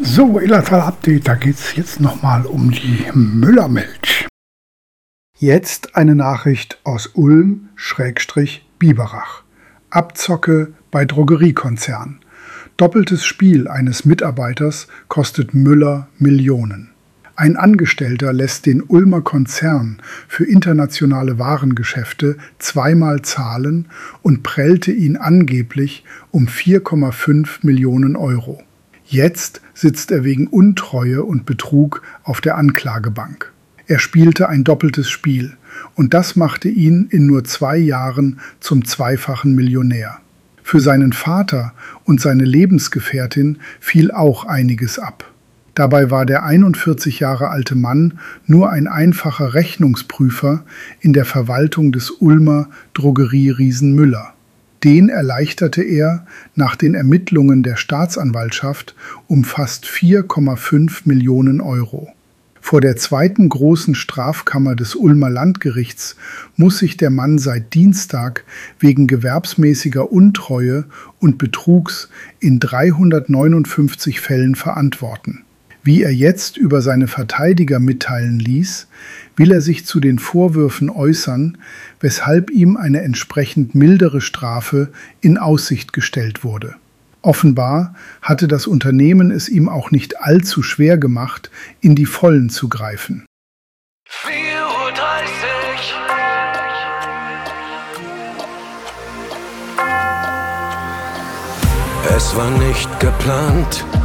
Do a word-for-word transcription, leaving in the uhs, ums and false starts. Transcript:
So, Illertal Update, da geht es jetzt nochmal um die Müllermilch. Jetzt eine Nachricht aus Ulm-Biberach. Abzocke bei Drogeriekonzern. Doppeltes Spiel eines Mitarbeiters kostet Müller Millionen. Ein Angestellter lässt den Ulmer Konzern für internationale Warengeschäfte zweimal zahlen und prellte ihn angeblich um vier Komma fünf Millionen Euro. Jetzt sitzt er wegen Untreue und Betrug auf der Anklagebank. Er spielte ein doppeltes Spiel und das machte ihn in nur zwei Jahren zum zweifachen Millionär. Für seinen Vater und seine Lebensgefährtin fiel auch einiges ab. Dabei war der einundvierzig Jahre alte Mann nur ein einfacher Rechnungsprüfer in der Verwaltung des Ulmer Drogerieriesen Müller. Den erleichterte er nach den Ermittlungen der Staatsanwaltschaft um fast vier Komma fünf Millionen Euro. Vor der zweiten großen Strafkammer des Ulmer Landgerichts muss sich der Mann seit Dienstag wegen gewerbsmäßiger Untreue und Betrugs in dreihundertneunundfünfzig Fällen verantworten. Wie er jetzt über seine Verteidiger mitteilen ließ, will er sich zu den Vorwürfen äußern, weshalb ihm eine entsprechend mildere Strafe in Aussicht gestellt wurde. Offenbar hatte das Unternehmen es ihm auch nicht allzu schwer gemacht, in die Vollen zu greifen. vier Uhr dreißig. Es war nicht geplant,